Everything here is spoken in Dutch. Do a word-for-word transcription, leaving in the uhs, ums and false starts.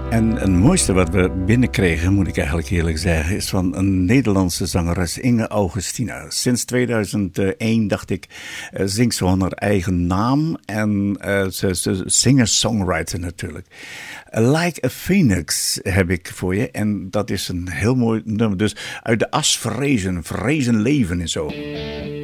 En het mooiste wat we binnenkregen, moet ik eigenlijk eerlijk zeggen, is van een Nederlandse zangeres, Inge Augustina. Sinds tweeduizend één, dacht ik, uh, zingt ze onder haar eigen naam en uh, ze, ze singer-songwriter natuurlijk. Like a Phoenix heb ik voor je en dat is een heel mooi nummer. Dus uit de as vrezen, vrezen leven en zo.